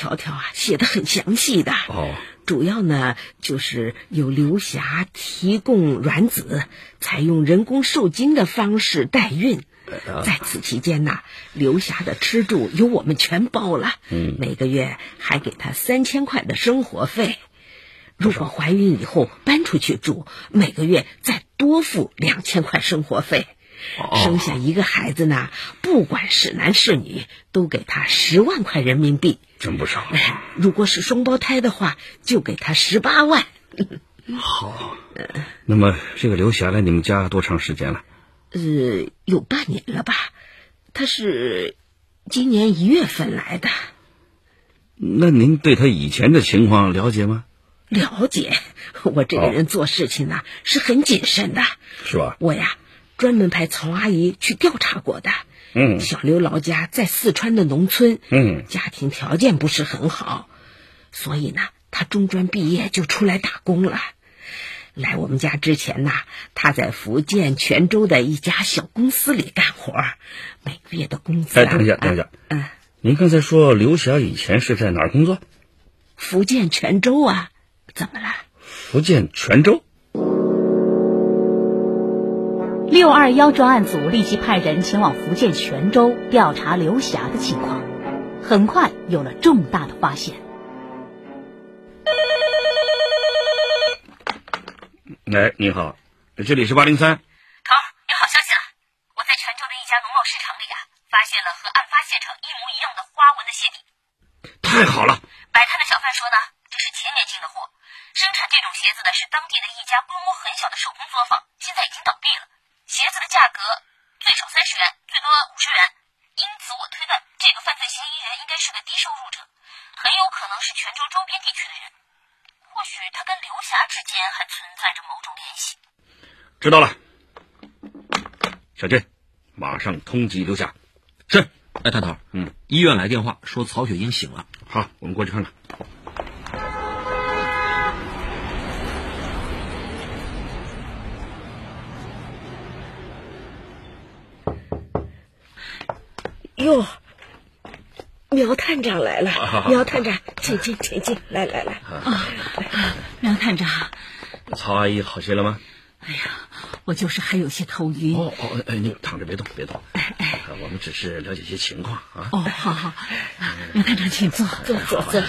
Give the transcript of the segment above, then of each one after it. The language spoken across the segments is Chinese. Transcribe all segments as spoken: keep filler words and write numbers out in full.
条条啊写得很详细的。 哦， 主要呢就是有刘霞提供卵子，采用人工受精的方式代孕。在此期间呢，刘霞的吃住由我们全包了， 嗯， 每个月还给她三千块的生活费。如果怀孕以后搬出去住，每个月再多付两千块生活费。 哦， 生下一个孩子呢，不管是男是女，都给他十万块人民币， 真不少。 如果是双胞胎的话，就给他十八万。 好，那么这个刘霞来你们家多长时间了？ 呃，有半年了吧，他是今年一月份来的。 那您对他以前的情况了解吗？ 了解，我这个人做事情呢、哦、是很谨慎的。 是吧？ 我呀专门派曹阿姨去调查过的。 嗯， 小刘老家在四川的农村， 嗯， 家庭条件不是很好，所以呢他中专毕业就出来打工了。来我们家之前呢，他在福建泉州的一家小公司里干活，每个月的工资、啊、 哎，等一下等一下， 嗯、啊， 您刚才说刘霞以前是在哪儿工作？ 福建泉州啊。怎么了？ 福建泉州。 六二幺专案组立即派人前往福建泉州调查刘霞的情况，很快有了重大的发现。 哎，你好，这里是八零三。 头，有好消息了！我在泉州的一家农贸市场里啊，发现了和案发现场一模一样的花纹的鞋底。 太好了！ 摆摊的小贩说呢，这是前年进的货，生产这种鞋子的是当地的一家规模很小的手工作坊，现在已经倒闭了。鞋子的价格最少三十元，最多五十元，因此我推断这个犯罪嫌疑人应该是个低收入者，很有可能是泉州周边地区的人。或许他跟刘霞之间还存在着某种联系。 知道了，小俊，马上通缉刘霞。是。 哎，探头， 嗯， 医院来电话说曹雪英醒了。 好，我们过去看看。 哟，苗探长来了！啊、苗探长，请进，请进，来来来。 啊，苗探长， 曹阿姨好些了吗？ 哎呀，我就是还有些头晕。 哦哦，哎，你躺着别动，别动。哎哎，我们只是了解些情况啊。 哦，好好，苗探长，请坐， 坐坐坐。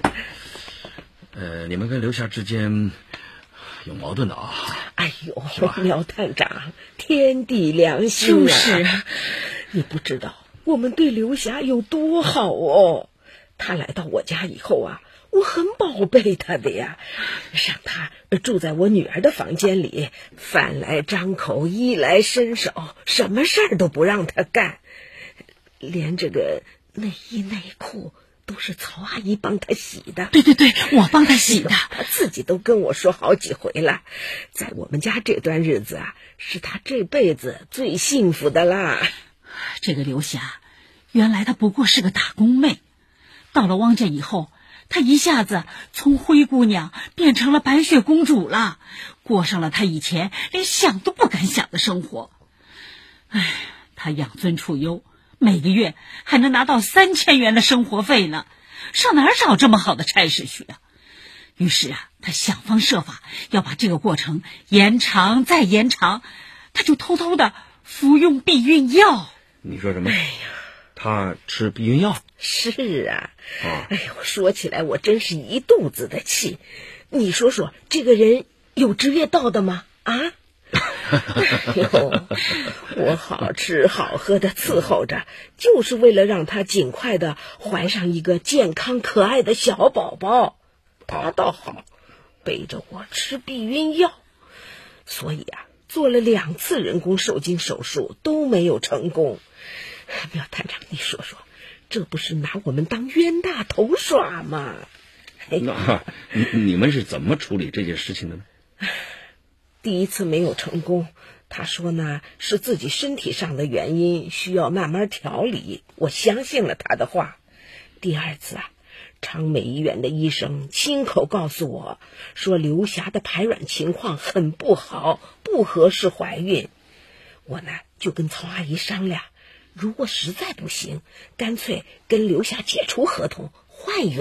呃，你们跟刘霞之间有矛盾的啊？ 哎呦，苗探长，天地良心啊！ 就是你不知道我们对刘霞有多好哦。她来到我家以后啊，我很宝贝她的呀，让她住在我女儿的房间里，饭来张口，衣来伸手，什么事儿都不让她干，连这个内衣内裤都是曹阿姨帮她洗的。 对对对，我帮她洗的。 她自己都跟我说好几回了，在我们家这段日子啊，是她这辈子最幸福的啦。 这个刘霞，原来她不过是个打工妹，到了汪家以后，她一下子从灰姑娘变成了白雪公主了，过上了她以前连想都不敢想的生活。唉，她养尊处优，每个月还能拿到三千元的生活费呢，上哪儿找这么好的差事去啊？于是啊，她想方设法要把这个过程延长再延长，她就偷偷的服用避孕药。 你说什么？ 哎呀， 她吃避孕药？ 是啊， 啊， 哎呦，说起来我真是一肚子的气。你说说，这个人有职业道德吗？啊？哎呦，我好吃好喝的伺候着，就是为了让他尽快的怀上一个健康可爱的小宝宝。他倒好，背着我吃避孕药，所以啊，做了两次人工受精手术都没有成功。苗探长，你说说，这不是拿我们当冤大头耍吗？ 那你你们是怎么处理这件事情的呢？ 第一次没有成功，他说呢是自己身体上的原因，需要慢慢调理，我相信了他的话。第二次啊，昌美医院的医生亲口告诉我说刘霞的排卵情况很不好，不合适怀孕。我呢就跟曹阿姨商量，如果实在不行，干脆跟刘霞解除合同，换一个